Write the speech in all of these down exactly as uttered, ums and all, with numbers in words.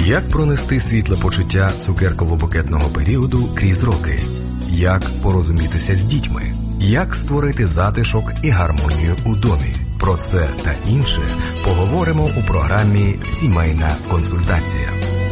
Як пронести світле почуття цукерково-букетного періоду крізь роки? Як порозумітися з дітьми? Як створити затишок і гармонію у домі? Про це та інше поговоримо у програмі «Сімейна консультація».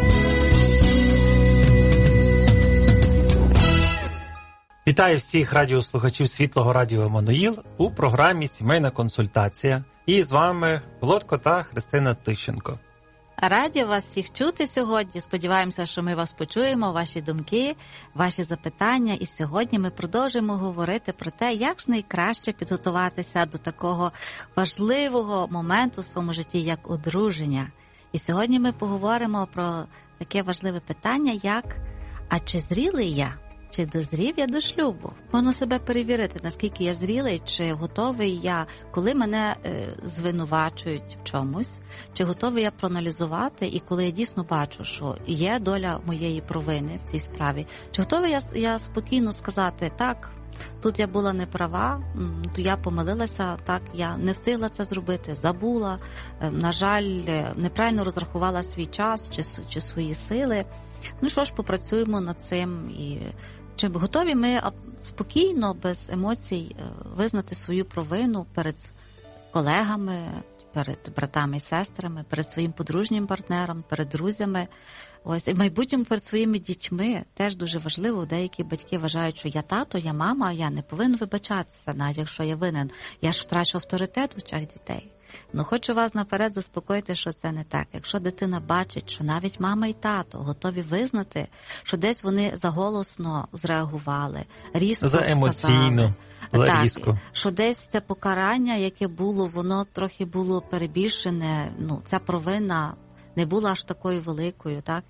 Вітаю всіх радіослухачів Світлого радіо Еммануїл у програмі «Сімейна консультація». І з вами Володко та Христина Тищенко. Раді вас всіх чути сьогодні. Сподіваємося, що ми вас почуємо, ваші думки, ваші запитання. І сьогодні ми продовжуємо говорити про те, як ж найкраще підготуватися до такого важливого моменту в своєму житті, як одруження. І сьогодні ми поговоримо про таке важливе питання, як «А чи зрілий я?» Чи дозрів я до шлюбу? Можна себе перевірити, наскільки я зрілий, чи готовий я, коли мене е, звинувачують в чомусь, чи готовий я проаналізувати, і коли я дійсно бачу, що є доля моєї провини в цій справі, чи готовий я, я спокійно сказати, так, тут я була не права, то я помилилася, так, я не встигла це зробити, забула, е, на жаль, неправильно розрахувала свій час чи, чи свої сили. Ну що ж, попрацюємо над цим. І чи готові ми спокійно, без емоцій визнати свою провину перед колегами, перед братами і сестрами, перед своїм подружнім партнером, перед друзями. Ось, і в майбутньому перед своїми дітьми теж дуже важливо. Деякі батьки вважають, що я тато, я мама, я не повинен вибачатися, навіть якщо я винен. Я ж втрачу авторитет в очах дітей. Ну, хочу вас наперед заспокоїти, що це не так. Якщо дитина бачить, що навіть мама і тато готові визнати, що десь вони заголосно зреагували, різко за емоційно, сказали, за так, різко. Що десь це покарання, яке було, воно трохи було перебільшене, ну, ця провина не була аж такою великою, так?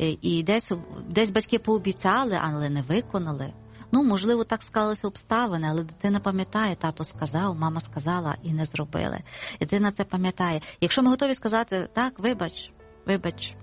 І десь, десь батьки пообіцяли, але не виконали. Ну, можливо, так склалися обставини, але дитина пам'ятає, тато сказав, мама сказала і не зробили. І дитина це пам'ятає. Якщо ми готові сказати, так, вибач, вибач,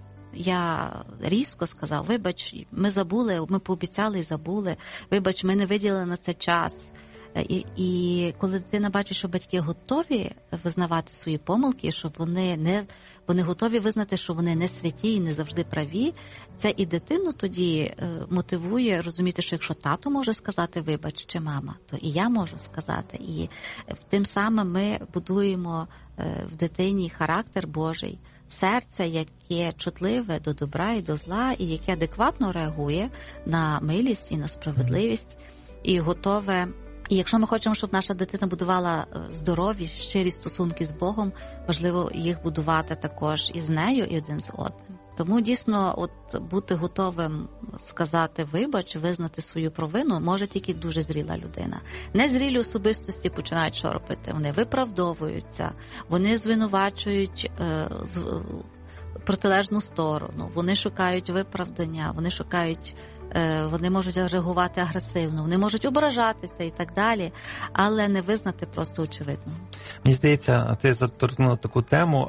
я різко сказав, вибач, ми забули, ми пообіцяли і забули, вибач, ми не виділили на це час. І, і коли дитина бачить, що батьки готові визнавати свої помилки, що вони не вони готові визнати, що вони не святі і не завжди праві, це і дитину тоді е, мотивує розуміти, що якщо тато може сказати вибач чи мама, то і я можу сказати. І тим самим ми будуємо е, в дитині характер Божий, серце, яке чутливе до добра і до зла, і яке адекватно реагує на милість і на справедливість, і готове. І якщо ми хочемо, щоб наша дитина будувала здорові, щирі стосунки з Богом, важливо їх будувати також і з нею, і один з одним. Тому дійсно от бути готовим сказати вибач, визнати свою провину може тільки дуже зріла людина. Незрілі особистості починають що робити? Вони виправдовуються, вони звинувачують е, з, протилежну сторону, вони шукають виправдання, вони шукають вони можуть реагувати агресивно, вони можуть ображатися і так далі, але не визнати просто очевидно. Мені здається, ти заторкнула таку тему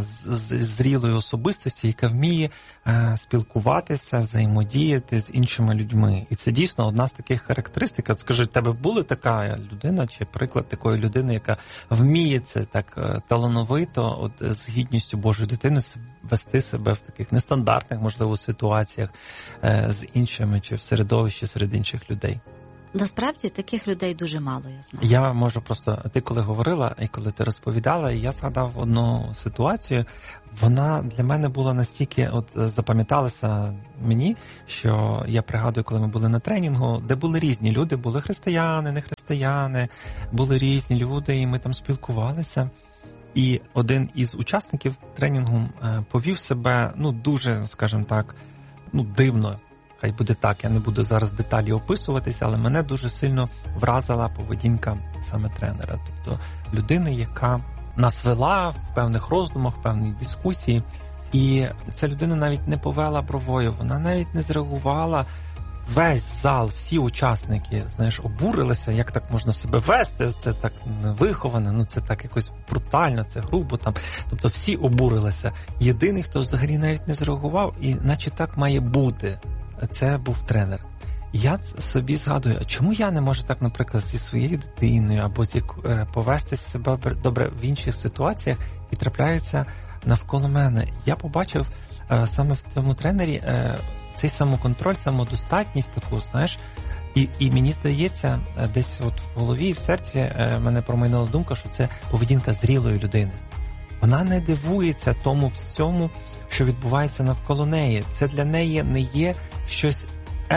з зрілої особистості, яка вміє спілкуватися, взаємодіяти з іншими людьми. І це дійсно одна з таких характеристик. Скажи, в тебе була така людина чи приклад такої людини, яка вміє це так талановито, от з гідністю Божої дитини вести себе в таких нестандартних, можливо, ситуаціях з іншими чи в середовищі серед інших людей? Насправді, таких людей дуже мало, я знаю. Я можу просто, ти коли говорила і коли ти розповідала, я згадав одну ситуацію, вона для мене була настільки, от запам'яталася мені, що я пригадую, коли ми були на тренінгу, де були різні люди, були християни, не християни, були різні люди, і ми там спілкувалися. І один із учасників тренінгу повів себе, ну, дуже, скажімо так, ну, дивно. Хай буде так, я не буду зараз деталі описуватися, але мене дуже сильно вразила поведінка саме тренера. Тобто людини, яка нас вела в певних роздумах, в певній дискусії. І ця людина навіть не повела бровою, вона навіть не зреагувала. Весь зал, всі учасники, знаєш, обурилися, як так можна себе вести, це так невиховано, ну це так якось брутально, це грубо там. Тобто всі обурилися. Єдиний, хто взагалі навіть не зреагував, і наче так має бути, це був тренер. Я собі згадую, чому я не можу так, наприклад, зі своєю дитиною або зі, повести себе добре в інших ситуаціях, і трапляються навколо мене. Я побачив е, саме в цьому тренері е, цей самоконтроль, самодостатність таку, знаєш, і, і мені здається, десь от в голові і в серці е, мене промайнула думка, що це поведінка зрілої людини. Вона не дивується тому всьому, що відбувається навколо неї. Це для неї не є щось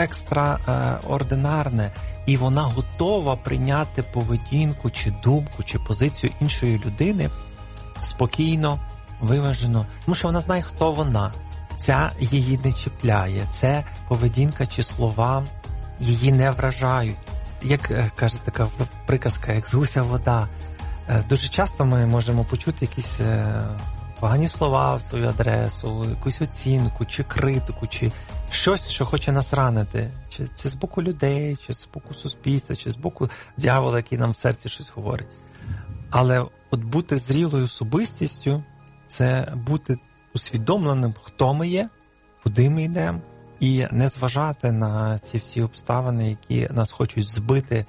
екстраординарне, і вона готова прийняти поведінку, чи думку, чи позицію іншої людини спокійно, виважено, тому що вона знає, хто вона. Ця її не чіпляє, це поведінка чи слова її не вражають. Як каже така приказка, як з гуся вода. Дуже часто ми можемо почути якісь погані слова в свою адресу, якусь оцінку, чи критику, чи щось, що хоче нас ранити. Чи це з боку людей, чи з боку суспільства, чи з боку дьявола, який нам в серці щось говорить. Але от бути зрілою особистістю – це бути усвідомленим, хто ми є, куди ми йдемо, і не зважати на ці всі обставини, які нас хочуть збити,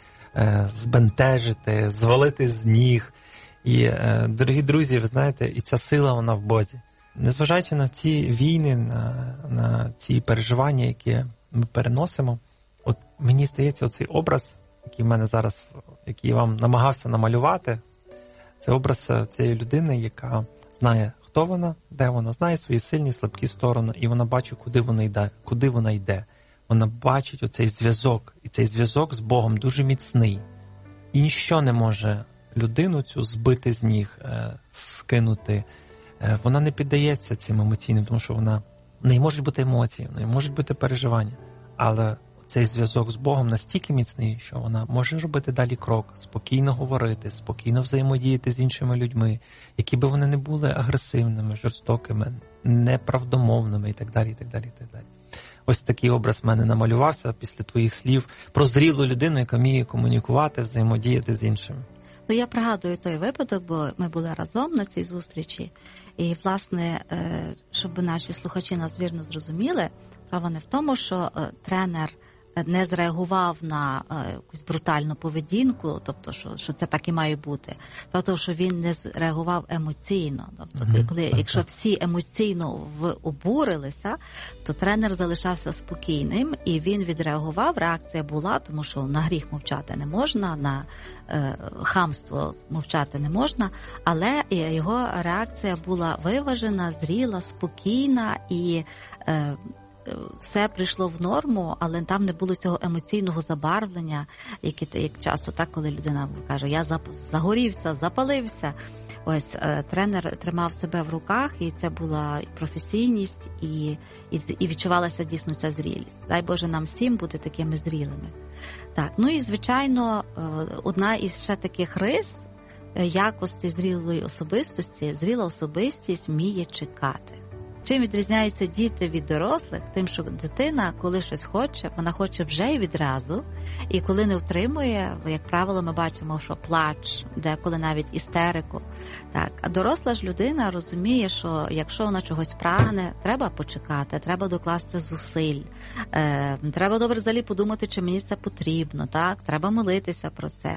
збентежити, звалити з ніг. І, дорогі друзі, ви знаєте, і ця сила, вона в Бозі. Незважаючи на ці війни, на, на ці переживання, які ми переносимо, от мені здається, оцей образ, який в мене зараз, який я вам намагався намалювати, це образ цієї людини, яка знає, хто вона, де вона, знає свої сильні, слабкі сторони, і вона бачить, куди вона йде, куди вона йде. Вона бачить оцей зв'язок, і цей зв'язок з Богом дуже міцний. І ніщо не може людину цю збити з ніг, скинути. Вона не піддається цим емоційним, тому що вона, в неї можуть бути емоції, в неї можуть бути переживання, але цей зв'язок з Богом настільки міцний, що вона може робити далі крок, спокійно говорити, спокійно взаємодіяти з іншими людьми, які би вони не були агресивними, жорстокими, неправдомовними і так далі, і так далі, і так далі. Ось такий образ в мене намалювався після твоїх слів про зрілу людину, яка вміє комунікувати, взаємодіяти з іншими. Ну, я пригадую той випадок, бо ми були разом на цій зустрічі. І, власне, щоб наші слухачі нас вірно зрозуміли, справа не в тому, що тренер не зреагував на е, якусь брутальну поведінку, тобто, що, що це так і має бути. Тобто, що він не зреагував емоційно. Тобто, mm-hmm. коли, якщо всі емоційно в, обурилися, то тренер залишався спокійним, і він відреагував, реакція була, тому що на гріх мовчати не можна, на е, хамство мовчати не можна, але його реакція була виважена, зріла, спокійна і е, все прийшло в норму, але там не було цього емоційного забарвлення, яке як часто так, коли людина каже, я загорівся, запалився. Ось тренер тримав себе в руках, і це була професійність, і, і, і відчувалася дійсно ця зрілість. Дай Боже нам всім бути такими зрілими. Так, ну і звичайно, одна із ще таких рис якості зрілої особистості, зріла особистість вміє чекати. Чим відрізняються діти від дорослих? Тим, що дитина, коли щось хоче, вона хоче вже і відразу. І коли не втримує, як правило, ми бачимо, що плач, деколи навіть істерику. Так. А доросла ж людина розуміє, що якщо вона чогось прагне, треба почекати, треба докласти зусиль. Е, треба добре взагалі подумати, чи мені це потрібно. Так? Треба молитися про це.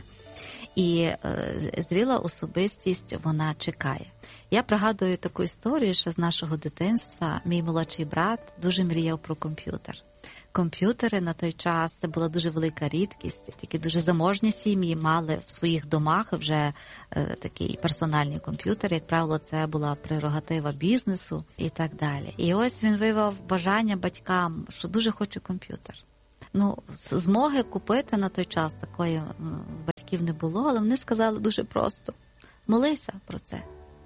І е, зріла особистість, вона чекає. Я пригадую таку історію, що з нашого дитинства мій молодший брат дуже мріяв про комп'ютер. Комп'ютери на той час, це була дуже велика рідкість. Тільки дуже заможні сім'ї мали в своїх домах вже е, такий персональний комп'ютер. Як правило, це була прерогатива бізнесу і так далі. І ось він виявив бажання батькам, що дуже хоче комп'ютер. Ну, змоги купити на той час такої батьків не було, але вони сказали дуже просто: молися про це.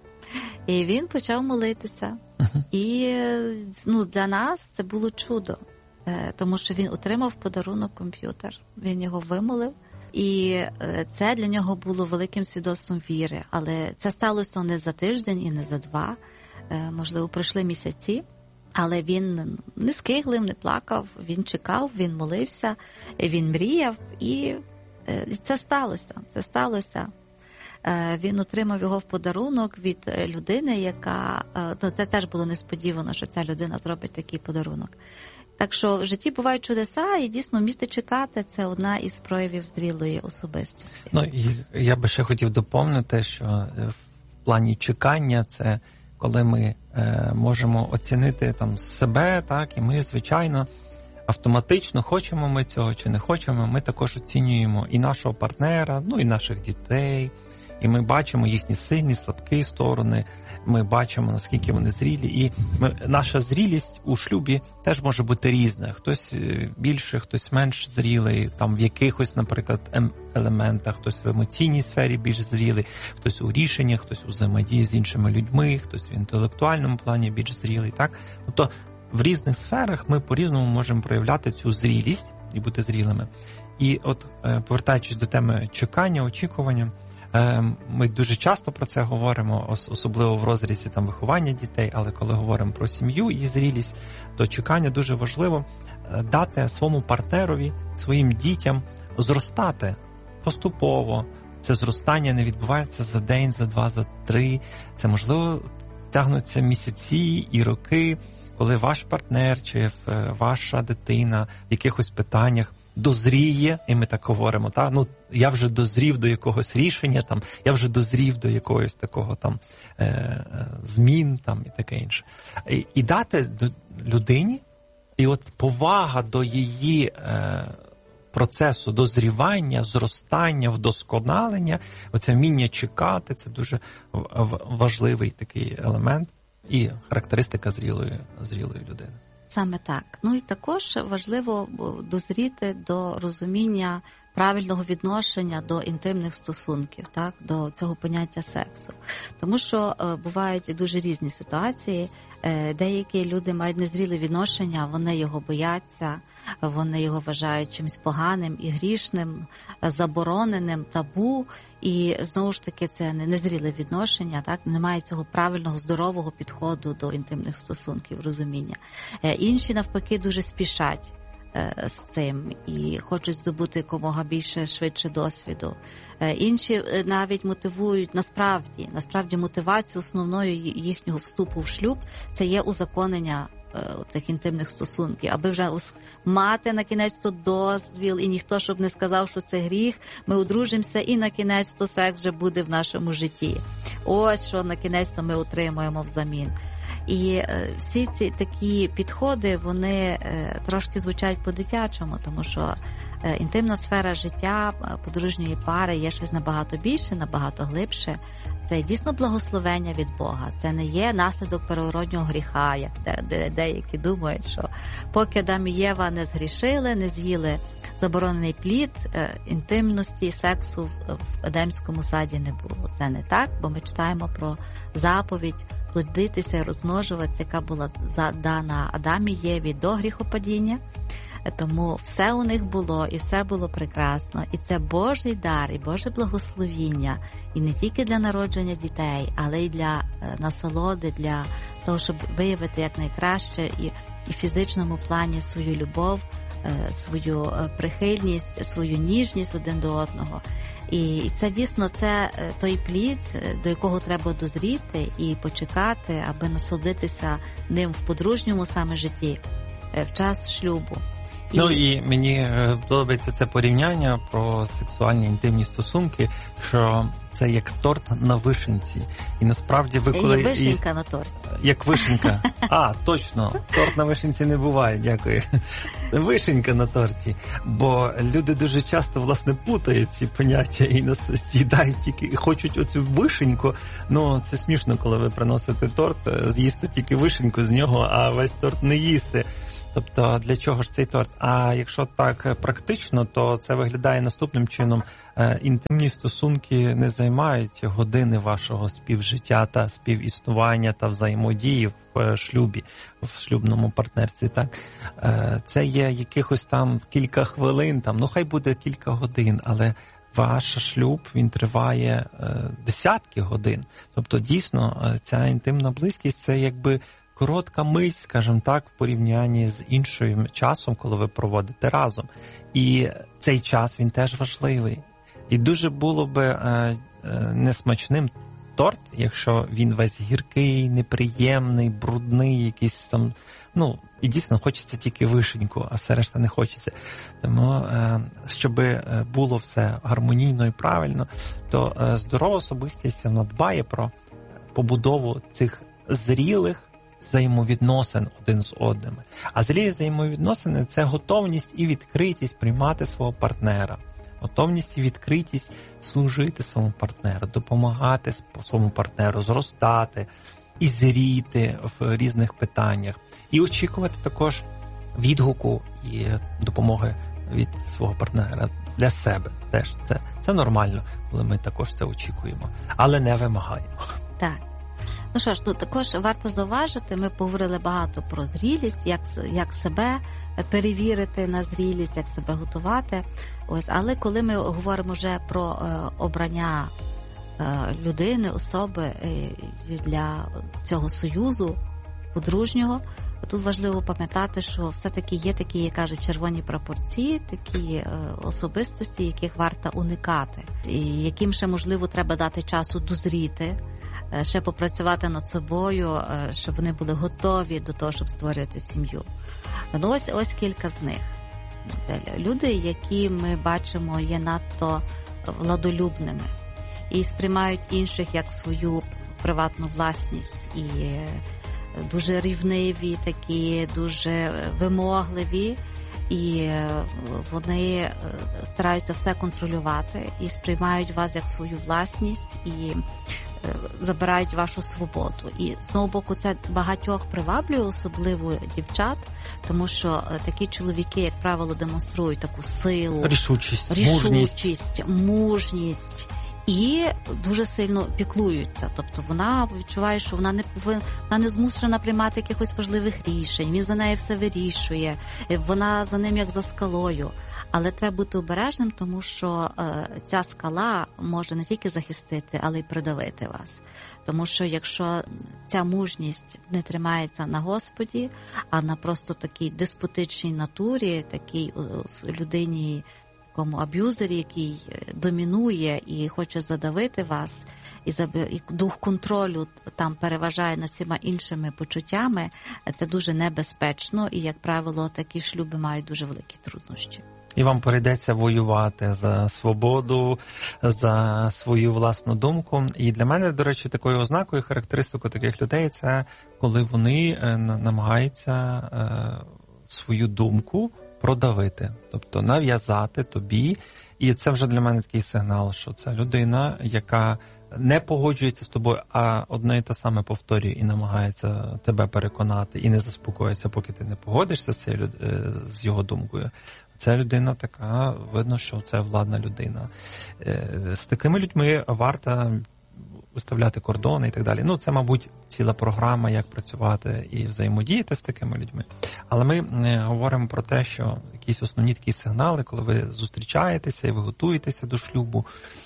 І він почав молитися. Uh-huh. І ну, для нас це було чудо, тому що він отримав в подарунок комп'ютер, він його вимолив. І це для нього було великим свідоцтвом віри. Але це сталося не за тиждень і не за два, можливо, пройшли місяці. Але він не скиглив, не плакав, він чекав, він молився, він мріяв, і це сталося, це сталося. Він отримав його в подарунок від людини, яка, це теж було несподівано, що ця людина зробить такий подарунок. Так що в житті бувають чудеса, і дійсно вміти чекати – це одна із проявів зрілої особистості. Ну, і я би ще хотів доповнити, що в плані чекання це коли ми е, можемо оцінити там себе, так, і ми, звичайно, автоматично, хочемо ми цього чи не хочемо, ми також оцінюємо і нашого партнера, ну і наших дітей, і ми бачимо їхні сильні, слабкі сторони, ми бачимо, наскільки вони зрілі, і ми, наша зрілість у шлюбі теж може бути різна. Хтось більше, хтось менш зрілий, там в якихось, наприклад, елементах, хтось в емоційній сфері більш зрілий, хтось у рішеннях, хтось у взаємодії з іншими людьми, хтось в інтелектуальному плані більш зрілий, так? Тобто в різних сферах ми по-різному можемо проявляти цю зрілість і бути зрілими. І от, повертаючись до теми чекання, очікування, ми дуже часто про це говоримо, особливо в розрізі там виховання дітей, але коли говоримо про сім'ю і зрілість, то чекання дуже важливо дати своєму партнерові, своїм дітям зростати поступово. Це зростання не відбувається за день, за два, за три. Це, можливо, тягнуться місяці і роки, коли ваш партнер чи ваша дитина в якихось питаннях дозріє, і ми так говоримо, та ну я вже дозрів до якогось рішення, там я вже дозрів до якогось такого там е, е, змін, там і таке інше. І, і дати до людині, і от повага до її е, процесу дозрівання, зростання, вдосконалення, оце вміння чекати, це дуже важливий такий елемент і характеристика зрілої, зрілої людини. Саме так. Ну і також важливо дозріти до розуміння правильного відношення до інтимних стосунків, так, до цього поняття сексу. Тому що е, бувають дуже різні ситуації. Е, деякі люди мають незріле відношення, вони його бояться, вони його вважають чимось поганим і грішним, забороненим, табу. І знову ж таки це не незріле відношення, так, немає цього правильного, здорового підходу до інтимних стосунків, розуміння. Е, інші навпаки дуже спішать з цим і хочуть здобути якомога більше, швидше досвіду. Інші навіть мотивують, насправді, насправді мотивацію основною їхнього вступу в шлюб це є узаконення цих інтимних стосунків, аби вже мати на кінець-то дозвіл, і ніхто, щоб не сказав, що це гріх, ми одружимося і на кінець-то секс вже буде в нашому житті. Ось що на кінець-то ми отримуємо взамін. І е, всі ці такі підходи, вони е, трошки звучать по-дитячому, тому що е, інтимна сфера життя подружньої пари є щось набагато більше, набагато глибше. Це дійсно благословення від Бога. Це не є наслідок первороднього гріха, як де, де, деякі думають, що поки Адам і Єва не згрішили, не з'їли заборонений плід, е, інтимності, сексу в, в Едемському саді не було. Це не так, бо ми читаємо про заповідь плодитися і розмножуватися, яка була дана Адамі і Єві до гріхопадіння. Тому все у них було, і все було прекрасно. І це Божий дар, і Боже благословіння. І не тільки для народження дітей, але й для насолоди, для того, щоб виявити якнайкраще і, і в фізичному плані свою любов, свою прихильність, свою ніжність один до одного. І це дійсно це той плід, до якого треба дозріти і почекати, аби насолодитися ним в подружньому саме житті, в час шлюбу. І... Ну і мені подобається це порівняння про сексуальні інтимні стосунки, що це як торт на вишенці. І насправді ви коли... Як вишенька і... на торті. Як вишенька. А, точно. Торт на вишенці не буває, дякую. Вишенька на торті. Бо люди дуже часто, власне, плутають ці поняття і з'їдають тільки, хочуть оцю вишеньку. Ну, це смішно, коли ви приносите торт, з'їсти тільки вишеньку з нього, а весь торт не їсти. Тобто, для чого ж цей торт? А якщо так практично, то це виглядає наступним чином. Інтимні стосунки не займають години вашого співжиття та співіснування та взаємодії в шлюбі, в шлюбному партнерстві. Так? Це є якихось там кілька хвилин, там, ну хай буде кілька годин, але ваш шлюб, він триває десятки годин. Тобто, дійсно, ця інтимна близькість – це якби коротка мить, скажімо так, в порівнянні з іншим часом, коли ви проводите разом. І цей час, він теж важливий. І дуже було би е, е, несмачним торт, якщо він весь гіркий, неприємний, брудний, якийсь там, ну, і дійсно хочеться тільки вишеньку, а все решта не хочеться. Тому, е, щоб було все гармонійно і правильно, то е, здорова особистість, вона дбає про побудову цих зрілих взаємовідносин один з одним. А зрілі взаємовідносини – це готовність і відкритість приймати свого партнера. Готовність і відкритість служити своєму партнеру, допомагати своєму партнеру, зростати і зріти в різних питаннях. І очікувати також відгуку і допомоги від свого партнера для себе. Теж це, це нормально, коли ми також це очікуємо, але не вимагаємо. Так. Ну що ж, тут також варто зауважити, ми поговорили багато про зрілість, як, як себе перевірити на зрілість, як себе готувати. Ось, але коли ми говоримо вже про е, обрання е, людини, особи е, для цього союзу подружнього, тут важливо пам'ятати, що все-таки є такі, як кажуть, червоні прапорці, такі е, особистості, яких варто уникати, і яким ще, можливо, треба дати часу дозріти, ще попрацювати над собою, щоб вони були готові до того, щоб створювати сім'ю. Ну, ось, ось кілька з них. Люди, які ми бачимо, є надто владолюбними і сприймають інших як свою приватну власність, і дуже рівниві, такі, дуже вимогливі, і вони стараються все контролювати і сприймають вас як свою власність і забирають вашу свободу. І з одного боку це багатьох приваблює, особливо дівчат, тому що такі чоловіки, як правило, демонструють таку силу, рішучість, рішучість, мужність. мужність і дуже сильно піклуються. Тобто вона відчуває, що вона не повинна, вона не змушена приймати якихось важливих рішень, він за нею все вирішує, вона за ним як за скалою. Але треба бути обережним, тому що е, ця скала може не тільки захистити, але й придавити вас. Тому що якщо ця мужність не тримається на Господі, а на просто такій деспотичній натурі, такій е, людині, такому аб'юзері, який домінує і хоче задавити вас, і, заби, і дух контролю там переважає над всіма іншими почуттями, це дуже небезпечно, і, як правило, такі шлюби мають дуже великі труднощі. І вам прийдеться воювати за свободу, за свою власну думку. І для мене, до речі, такою ознакою, характеристикою таких людей – це коли вони намагаються свою думку продавити, тобто нав'язати тобі. І це вже для мене такий сигнал, що це людина, яка не погоджується з тобою, а одне і те саме повторює і намагається тебе переконати, і не заспокоїться, поки ти не погодишся з цією, з його думкою. Ця людина така, видно, що це владна людина. З такими людьми варто виставляти кордони і так далі. Ну, це, мабуть, ціла програма, як працювати і взаємодіяти з такими людьми. Але ми говоримо про те, що якісь основні такі сигнали, коли ви зустрічаєтеся і ви готуєтеся до шлюбу,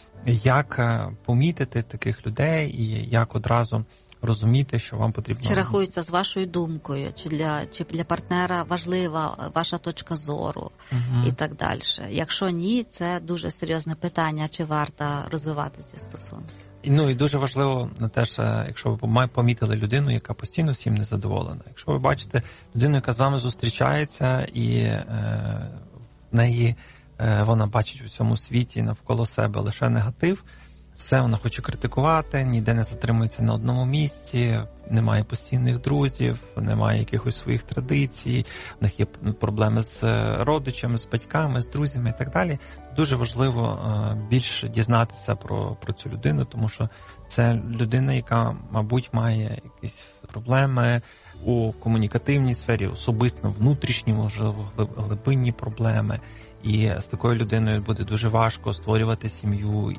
як помітити таких людей і як одразу розуміти, що вам потрібно... Чи рахується з вашою думкою, чи для, чи для партнера важлива ваша точка зору, угу. і так далі. Якщо ні, це дуже серйозне питання, чи варто розвивати ці стосунки. Ну і дуже важливо теж, якщо ви помітили людину, яка постійно всім незадоволена. Якщо ви бачите людину, яка з вами зустрічається, і е, в неї е, вона бачить у цьому світі навколо себе лише негатив, все, вона хоче критикувати, ніде не затримується на одному місці, немає постійних друзів, немає якихось своїх традицій, в них є проблеми з родичами, з батьками, з друзями і так далі. Дуже важливо більше дізнатися про, про цю людину, тому що це людина, яка, мабуть, має якісь проблеми у комунікативній сфері, особисто внутрішні, можливо, глибинні проблеми. І з такою людиною буде дуже важко створювати сім'ю